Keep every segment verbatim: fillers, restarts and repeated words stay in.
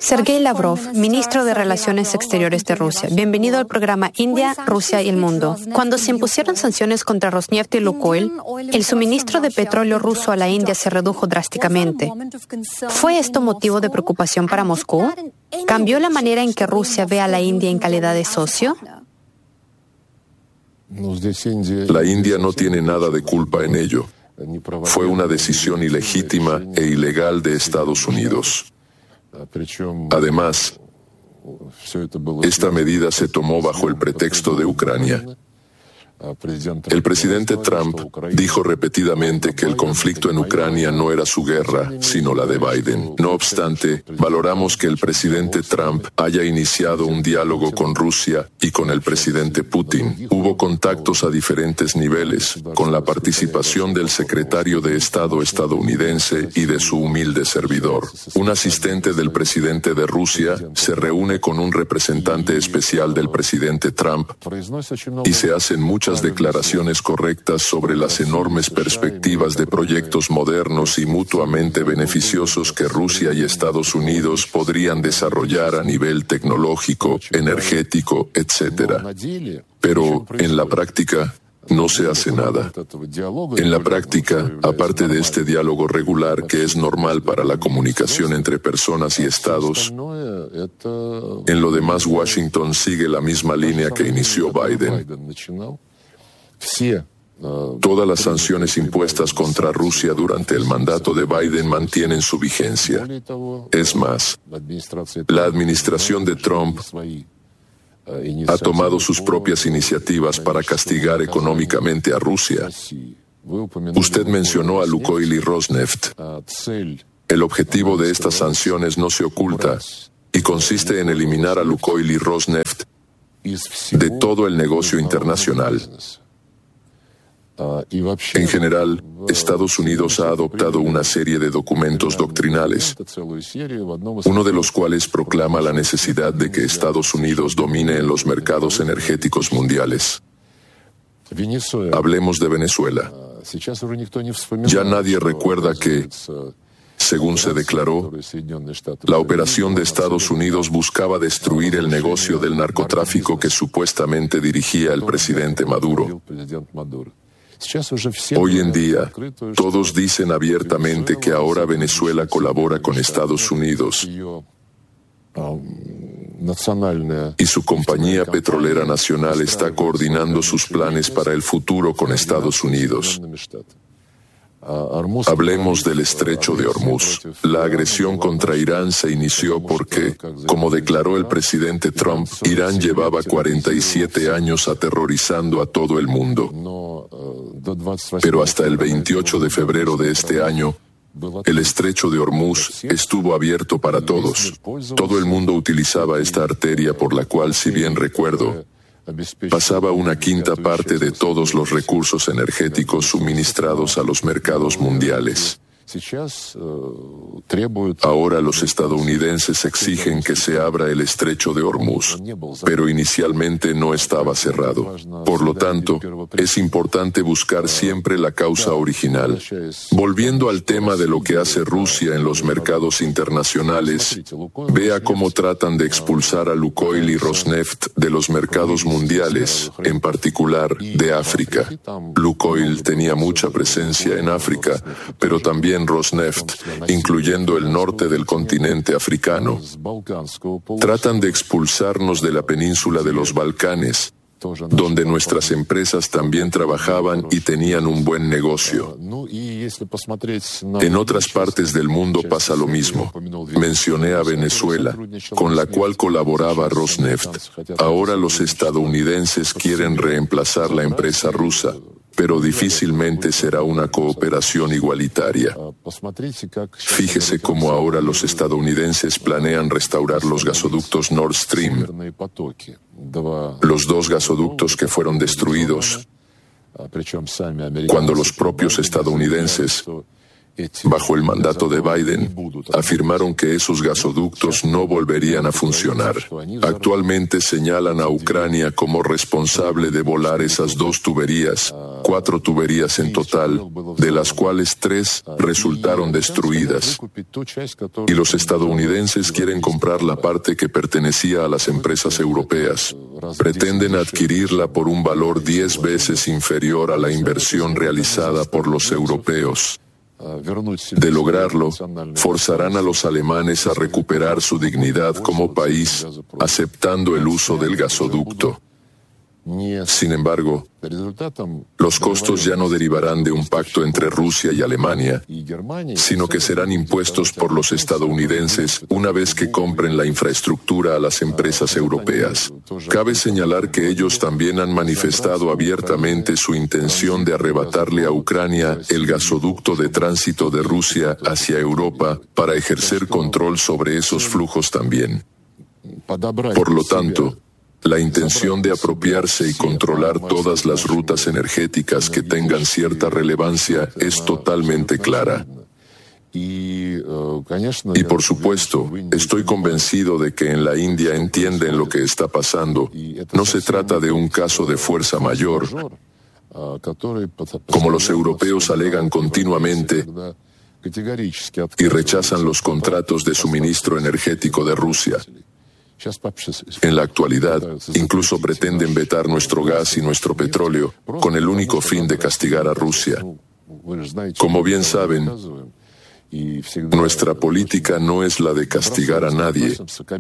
Sergei Lavrov, ministro de Relaciones Exteriores de Rusia. Bienvenido al programa India, Rusia y el Mundo. Cuando se impusieron sanciones contra Rosneft y Lukoil, el suministro de petróleo ruso a la India se redujo drásticamente. ¿Fue esto motivo de preocupación para Moscú? ¿Cambió la manera en que Rusia ve a la India en calidad de socio? La India no tiene nada de culpa en ello. Fue una decisión ilegítima e ilegal de Estados Unidos. Además, esta medida se tomó bajo el pretexto de Ucrania. El presidente Trump dijo repetidamente que el conflicto en Ucrania no era su guerra, sino la de Biden. No obstante, valoramos que el presidente Trump haya iniciado un diálogo con Rusia y con el presidente Putin. Hubo contactos a diferentes niveles, con la participación del secretario de Estado estadounidense y de su humilde servidor. Un asistente del presidente de Rusia se reúne con un representante especial del presidente Trump y se hacen muchas declaraciones correctas sobre las enormes perspectivas de proyectos modernos y mutuamente beneficiosos que Rusia y Estados Unidos podrían desarrollar a nivel tecnológico, energético, etcétera. Pero, en la práctica, no se hace nada. En la práctica, aparte de este diálogo regular que es normal para la comunicación entre personas y estados, en lo demás Washington sigue la misma línea que inició Biden. Todas las sanciones impuestas contra Rusia durante el mandato de Biden mantienen su vigencia. Es más, la administración de Trump ha tomado sus propias iniciativas para castigar económicamente a Rusia. Usted mencionó a Lukoil y Rosneft. El objetivo de estas sanciones no se oculta y consiste en eliminar a Lukoil y Rosneft de todo el negocio internacional. En general, Estados Unidos ha adoptado una serie de documentos doctrinales, uno de los cuales proclama la necesidad de que Estados Unidos domine en los mercados energéticos mundiales. Hablemos de Venezuela. Ya nadie recuerda que, según se declaró, la operación de Estados Unidos buscaba destruir el negocio del narcotráfico que supuestamente dirigía el presidente Maduro. Hoy en día, todos dicen abiertamente que ahora Venezuela colabora con Estados Unidos y su compañía petrolera nacional está coordinando sus planes para el futuro con Estados Unidos. Hablemos del estrecho de Hormuz. La agresión contra Irán se inició porque, como declaró el presidente Trump, Irán llevaba cuarenta y siete años aterrorizando a todo el mundo. Pero hasta el veintiocho de febrero de este año, el estrecho de Hormuz estuvo abierto para todos. Todo el mundo utilizaba esta arteria por la cual, si bien recuerdo, pasaba una quinta parte de todos los recursos energéticos suministrados a los mercados mundiales. Ahora los estadounidenses exigen que se abra el estrecho de Hormuz, pero inicialmente no estaba cerrado. Por lo tanto, es importante buscar siempre la causa original. Volviendo al tema de lo que hace Rusia en los mercados internacionales, vea cómo tratan de expulsar a Lukoil y Rosneft de los mercados mundiales, en particular de África. Lukoil tenía mucha presencia en África, pero también Rosneft, incluyendo el norte del continente africano. Tratan de expulsarnos de la península de los Balcanes, donde nuestras empresas también trabajaban y tenían un buen negocio. En otras partes del mundo pasa lo mismo. Mencioné a Venezuela, con la cual colaboraba Rosneft. Ahora los estadounidenses quieren reemplazar la empresa rusa, pero difícilmente será una cooperación igualitaria. Fíjese cómo ahora los estadounidenses planean restaurar los gasoductos Nord Stream, los dos gasoductos que fueron destruidos, cuando los propios estadounidenses bajo el mandato de Biden, afirmaron que esos gasoductos no volverían a funcionar. Actualmente señalan a Ucrania como responsable de volar esas dos tuberías, cuatro tuberías en total, de las cuales tres resultaron destruidas. Y los estadounidenses quieren comprar la parte que pertenecía a las empresas europeas. Pretenden adquirirla por un valor diez veces inferior a la inversión realizada por los europeos. De lograrlo, forzarán a los alemanes a recuperar su dignidad como país, aceptando el uso del gasoducto. Sin embargo, los costos ya no derivarán de un pacto entre Rusia y Alemania, sino que serán impuestos por los estadounidenses una vez que compren la infraestructura a las empresas europeas. Cabe señalar que ellos también han manifestado abiertamente su intención de arrebatarle a Ucrania el gasoducto de tránsito de Rusia hacia Europa para ejercer control sobre esos flujos también. Por lo tanto, la intención de apropiarse y controlar todas las rutas energéticas que tengan cierta relevancia es totalmente clara. Y por supuesto, estoy convencido de que en la India entienden lo que está pasando. No se trata de un caso de fuerza mayor, como los europeos alegan continuamente, y rechazan los contratos de suministro energético de Rusia. En la actualidad, incluso pretenden vetar nuestro gas y nuestro petróleo con el único fin de castigar a Rusia. Como bien saben, nuestra política no es la de castigar a nadie,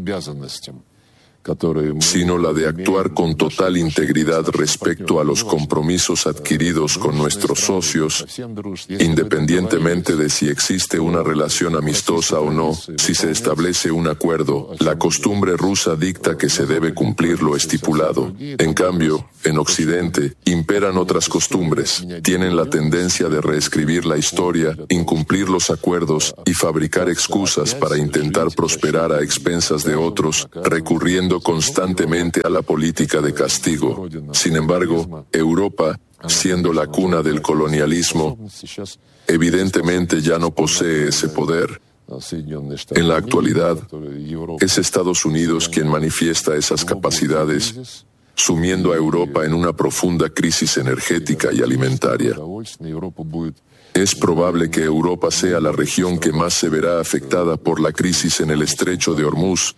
sino la de actuar con total integridad respecto a los compromisos adquiridos con nuestros socios, independientemente de si existe una relación amistosa o no. Si se establece un acuerdo, la costumbre rusa dicta que se debe cumplir lo estipulado. En cambio, en Occidente, imperan otras costumbres. Tienen la tendencia de reescribir la historia, incumplir los acuerdos y fabricar excusas para intentar prosperar a expensas de otros, recurriendo constantemente a la política de castigo. Sin embargo, Europa, siendo la cuna del colonialismo, evidentemente ya no posee ese poder. En la actualidad, es Estados Unidos quien manifiesta esas capacidades, sumiendo a Europa en una profunda crisis energética y alimentaria. Es probable que Europa sea la región que más se verá afectada por la crisis en el estrecho de Hormuz,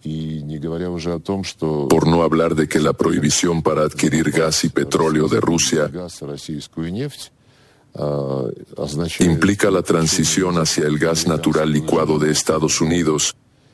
por no hablar de que la prohibición para adquirir gas y petróleo de Rusia implica la transición hacia el gas natural licuado de Estados Unidos,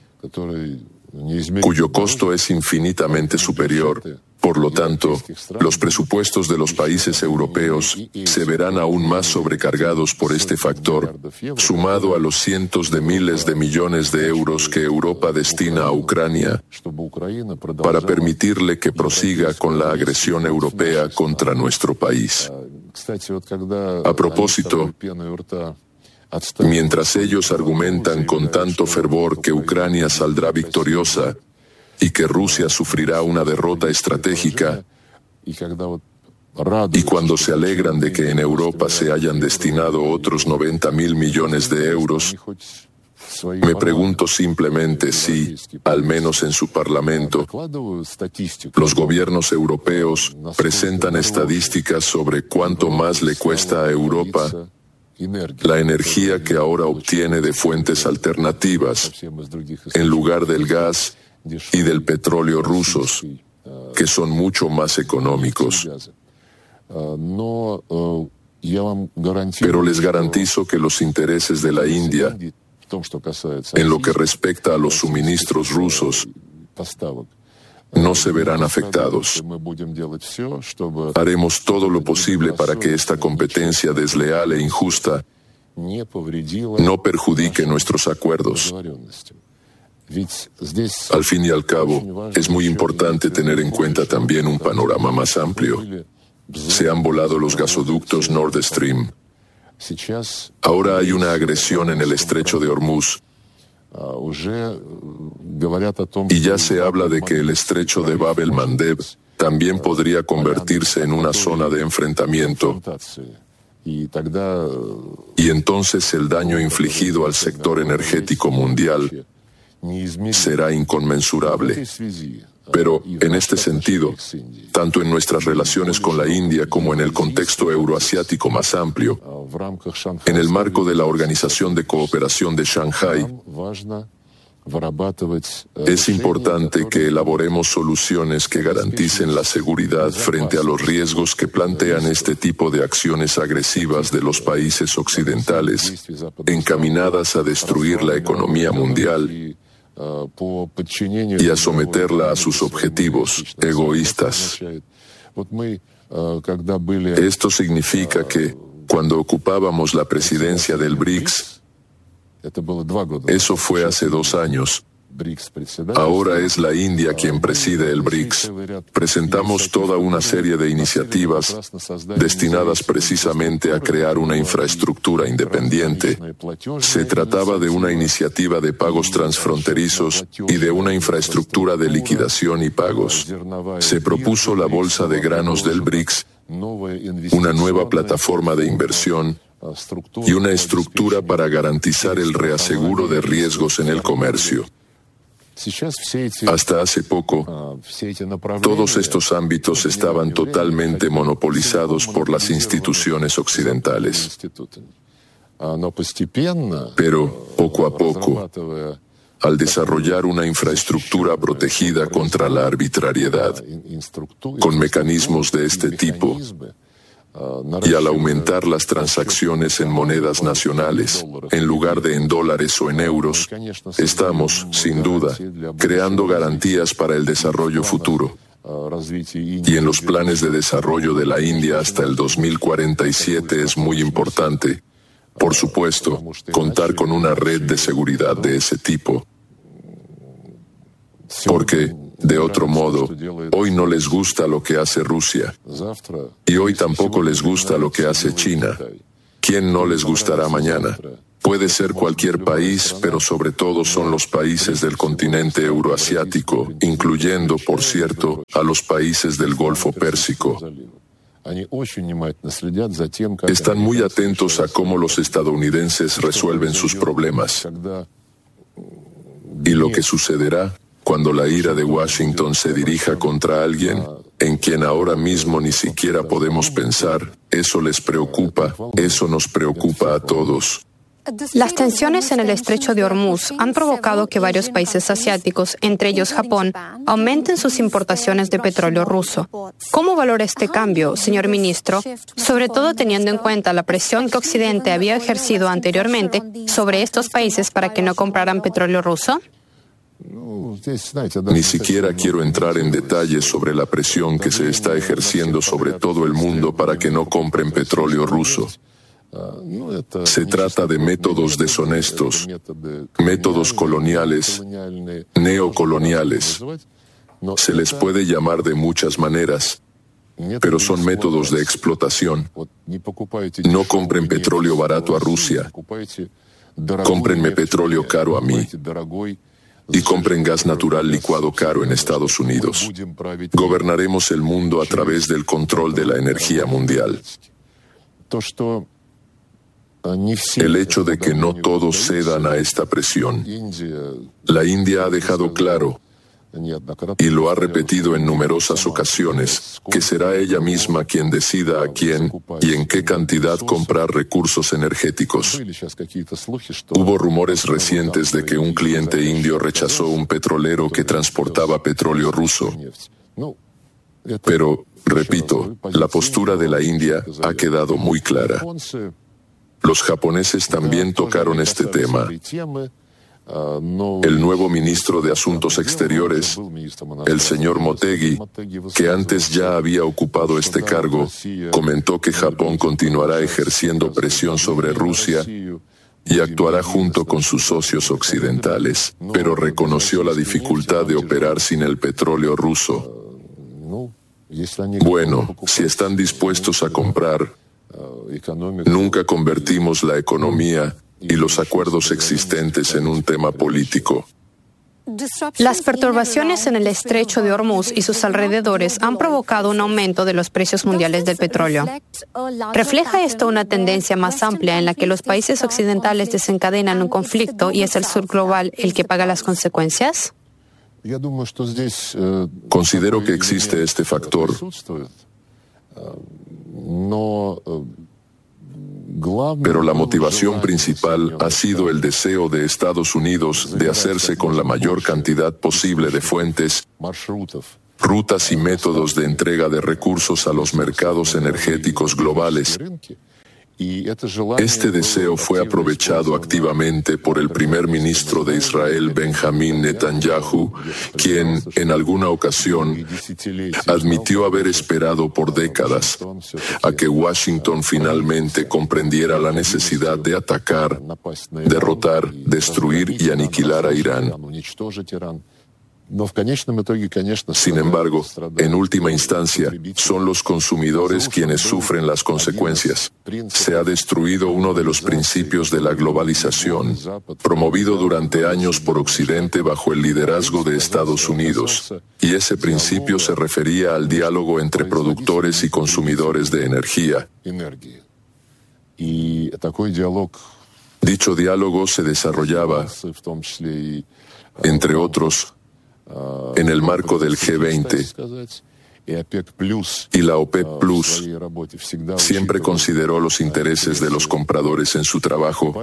cuyo costo es infinitamente superior. Por lo tanto, los presupuestos de los países europeos se verán aún más sobrecargados por este factor, sumado a los cientos de miles de millones de euros que Europa destina a Ucrania para permitirle que prosiga con la agresión europea contra nuestro país. A propósito, mientras ellos argumentan con tanto fervor que Ucrania saldrá victoriosa y que Rusia sufrirá una derrota estratégica, y cuando se alegran de que en Europa se hayan destinado otros noventa mil millones de euros, me pregunto simplemente si, al menos en su Parlamento, los gobiernos europeos presentan estadísticas sobre cuánto más le cuesta a Europa la energía que ahora obtiene de fuentes alternativas, en lugar del gas y del petróleo rusos, que son mucho más económicos. Pero les garantizo que los intereses de la India, en lo que respecta a los suministros rusos, no se verán afectados. Haremos todo lo posible para que esta competencia desleal e injusta no perjudique nuestros acuerdos. Al fin y al cabo, es muy importante tener en cuenta también un panorama más amplio. Se han volado los gasoductos Nord Stream. Ahora hay una agresión en el estrecho de Hormuz. Y ya se habla de que el estrecho de Bab el-Mandeb también podría convertirse en una zona de enfrentamiento. Y entonces el daño infligido al sector energético mundial será inconmensurable. Pero, en este sentido, tanto en nuestras relaciones con la India como en el contexto euroasiático más amplio, en el marco de la Organización de Cooperación de Shanghái, es importante que elaboremos soluciones que garanticen la seguridad frente a los riesgos que plantean este tipo de acciones agresivas de los países occidentales, encaminadas a destruir la economía mundial y a someterla a sus objetivos egoístas. Esto significa que, cuando ocupábamos la presidencia del BRICS, eso fue hace dos años. Ahora es la India quien preside el BRICS. Presentamos toda una serie de iniciativas destinadas precisamente a crear una infraestructura independiente. Se trataba de una iniciativa de pagos transfronterizos y de una infraestructura de liquidación y pagos. Se propuso la bolsa de granos del BRICS, una nueva plataforma de inversión y una estructura para garantizar el reaseguro de riesgos en el comercio. Hasta hace poco, todos estos ámbitos estaban totalmente monopolizados por las instituciones occidentales. Pero, poco a poco, al desarrollar una infraestructura protegida contra la arbitrariedad, con mecanismos de este tipo, y al aumentar las transacciones en monedas nacionales, en lugar de en dólares o en euros, estamos, sin duda, creando garantías para el desarrollo futuro. Y en los planes de desarrollo de la India hasta el dos mil cuarenta y siete es muy importante, por supuesto, contar con una red de seguridad de ese tipo. Porque, de otro modo, hoy no les gusta lo que hace Rusia, y hoy tampoco les gusta lo que hace China. ¿Quién no les gustará mañana? Puede ser cualquier país, pero sobre todo son los países del continente euroasiático, incluyendo, por cierto, a los países del Golfo Pérsico. Están muy atentos a cómo los estadounidenses resuelven sus problemas y lo que sucederá cuando la ira de Washington se dirija contra alguien en quien ahora mismo ni siquiera podemos pensar. Eso les preocupa, eso nos preocupa a todos. Las tensiones en el estrecho de Hormuz han provocado que varios países asiáticos, entre ellos Japón, aumenten sus importaciones de petróleo ruso. ¿Cómo valora este cambio, señor ministro, sobre todo teniendo en cuenta la presión que Occidente había ejercido anteriormente sobre estos países para que no compraran petróleo ruso? Ni siquiera quiero entrar en detalles sobre la presión que se está ejerciendo sobre todo el mundo para que no compren petróleo ruso. Se trata de métodos deshonestos, métodos coloniales, neocoloniales. Se les puede llamar de muchas maneras, pero son métodos de explotación. No compren petróleo barato a Rusia, cómprenme petróleo caro a mí. Y compren gas natural licuado caro en Estados Unidos. Gobernaremos el mundo a través del control de la energía mundial. El hecho de que no todos cedan a esta presión. La India ha dejado claro, y lo ha repetido en numerosas ocasiones, que será ella misma quien decida a quién y en qué cantidad comprar recursos energéticos. Hubo rumores recientes de que un cliente indio rechazó un petrolero que transportaba petróleo ruso. Pero, repito, la postura de la India ha quedado muy clara. Los japoneses también tocaron este tema. El nuevo ministro de Asuntos Exteriores, el señor Motegi, que antes ya había ocupado este cargo, comentó que Japón continuará ejerciendo presión sobre Rusia y actuará junto con sus socios occidentales, pero reconoció la dificultad de operar sin el petróleo ruso. Bueno, si están dispuestos a comprar, nunca convertimos la economía y los acuerdos existentes en un tema político. Las perturbaciones en el estrecho de Hormuz y sus alrededores han provocado un aumento de los precios mundiales del petróleo. ¿Refleja esto una tendencia más amplia en la que los países occidentales desencadenan un conflicto y es el sur global el que paga las consecuencias? Considero que existe este factor. Pero la motivación principal ha sido el deseo de Estados Unidos de hacerse con la mayor cantidad posible de fuentes, rutas y métodos de entrega de recursos a los mercados energéticos globales. Este deseo fue aprovechado activamente por el primer ministro de Israel, Benjamín Netanyahu, quien, en alguna ocasión, admitió haber esperado por décadas a que Washington finalmente comprendiera la necesidad de atacar, derrotar, destruir y aniquilar a Irán. Sin embargo, en última instancia, son los consumidores quienes sufren las consecuencias. Se ha destruido uno de los principios de la globalización, promovido durante años por Occidente bajo el liderazgo de Estados Unidos, y ese principio se refería al diálogo entre productores y consumidores de energía. Dicho diálogo se desarrollaba, entre otros, en el marco del G veinte, y la OPEP Plus siempre consideró los intereses de los compradores en su trabajo,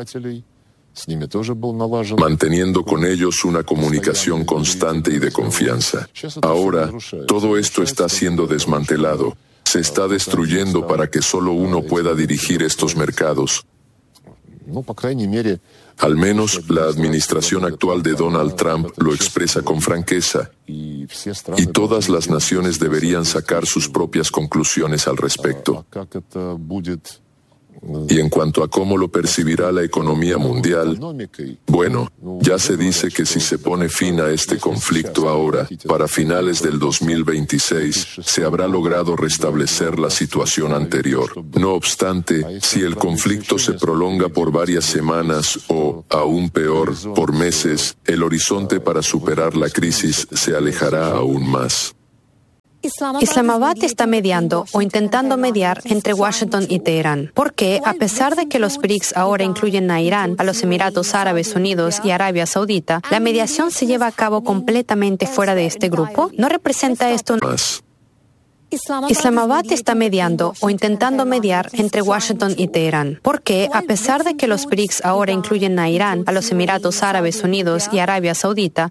manteniendo con ellos una comunicación constante y de confianza. Ahora, todo esto está siendo desmantelado. Se está destruyendo para que solo uno pueda dirigir estos mercados. Al menos la administración actual de Donald Trump lo expresa con franqueza, y todas las naciones deberían sacar sus propias conclusiones al respecto. Y en cuanto a cómo lo percibirá la economía mundial, bueno, ya se dice que si se pone fin a este conflicto ahora, para finales del dos mil veintiséis, se habrá logrado restablecer la situación anterior. No obstante, si el conflicto se prolonga por varias semanas o, aún peor, por meses, el horizonte para superar la crisis se alejará aún más. Islamabad está mediando o intentando mediar entre Washington y Teherán, porque, a pesar de que los B R I C S ahora incluyen a Irán, a los Emiratos Árabes Unidos y Arabia Saudita, la mediación se lleva a cabo completamente fuera de este grupo. ¿No representa esto Más. Islamabad está mediando o intentando mediar entre Washington y Teherán, porque, a pesar de que los B R I C S ahora incluyen a Irán, a los Emiratos Árabes Unidos y Arabia Saudita,